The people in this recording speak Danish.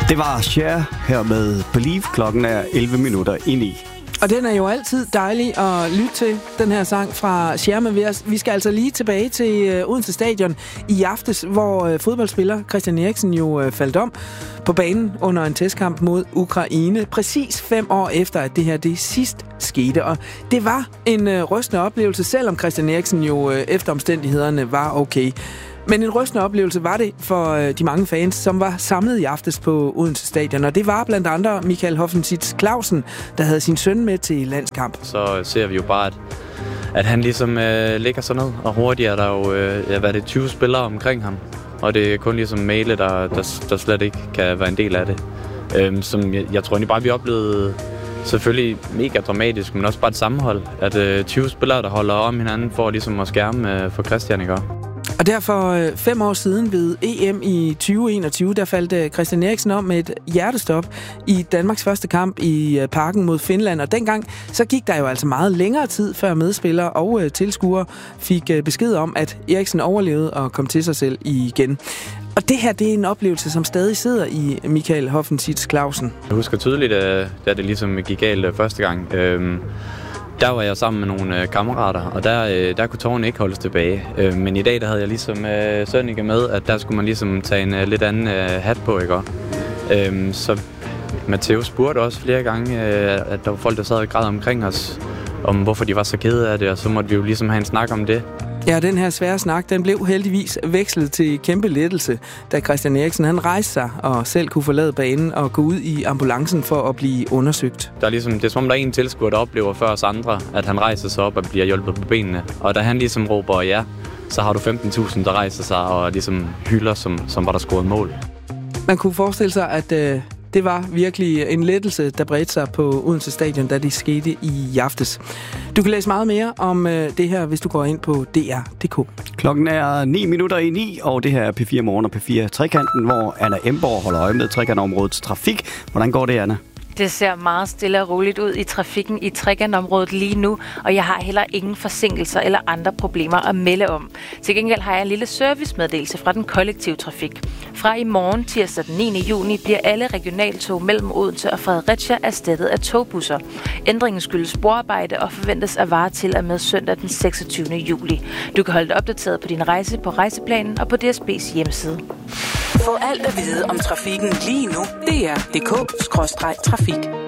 Det var Cher her med Believe. Klokken er 11 minutter ind i. Og den er jo altid dejlig at lytte til, den her sang fra Cher. Men vi skal altså lige tilbage til Odense Stadion i aftes, hvor fodboldspiller Christian Eriksen jo faldt om på banen under en testkamp mod Ukraine. Præcis 5 år efter, at det her det sidst skete. Og det var en rystende oplevelse, selvom Christian Eriksen jo efter omstændighederne var okay. Men en rystende oplevelse var det for de mange fans, som var samlet i aftes på Odense Stadion. Og det var blandt andre Michael Hoffensitz Clausen, der havde sin søn med til landskamp. Så ser vi jo bare, at han ligesom ligger sådan ned. Og hurtigt er der jo 20 spillere omkring ham. Og det er kun ligesom Mæhle, der slet ikke kan være en del af det. Som jeg tror egentlig bare, vi oplevede selvfølgelig mega dramatisk, men også bare et sammenhold. At 20 spillere, der holder om hinanden for ligesom at skærme for Christian, ikke? Og derfor 5 år siden ved EM i 2021, der faldt Christian Eriksen om med et hjertestop i Danmarks første kamp i Parken mod Finland. Og dengang så gik der jo altså meget længere tid, før medspillere og tilskuere fik besked om, at Eriksen overlevede og kom til sig selv igen. Og det her, det er en oplevelse, som stadig sidder i Michael Hoffensitz Clausen. Jeg husker tydeligt, da det ligesom gik galt første gang. Der var jeg sammen med nogle kammerater, og der kunne tårerne ikke holdes tilbage. Men i dag, der havde jeg ligesom Sønneke med, at der skulle man ligesom tage en lidt anden hat på, ikke? Så Matteo spurgte også flere gange, at der var folk, der sad og græd omkring os, om hvorfor de var så kede af det, og så måtte vi jo ligesom have en snak om det. Ja, den her svære snak, den blev heldigvis vekslet til kæmpe lettelse, da Christian Eriksen han rejste sig og selv kunne forlade banen og gå ud i ambulancen for at blive undersøgt. Det er som om, der er en tilskuer, der oplever før os andre, at han rejser sig op og bliver hjulpet på benene. Og da han ligesom råber ja, så har du 15.000, der rejser sig og ligesom hylder, som var der scoret mål. Man kunne forestille sig, at det var virkelig en lettelse, der bredte sig på Odense Stadion, da det skete i aftes. Du kan læse meget mere om det her, hvis du går ind på dr.dk. Klokken er 9 minutter i 9, og det her er P4 Morgen og P4 Trekanten, hvor Anna Emborg holder øje med trekantområdets trafik. Hvordan går det, Anna? Det ser meget stille og roligt ud i trafikken i trekantområdet lige nu, og jeg har heller ingen forsinkelser eller andre problemer at melde om. Til gengæld har jeg en lille servicemeddelelse fra den kollektive trafik. Fra i morgen, tirsdag den 9. juni, bliver alle regionaltog mellem Odense og Fredericia erstattet af togbusser. Ændringen skyldes sporarbejde og forventes at vare til og med søndag den 26. juli. Du kan holde dig opdateret på din rejse på Rejseplanen og på DSB's hjemmeside. Få alt at vide om trafikken lige nu. dr.dk/trafik.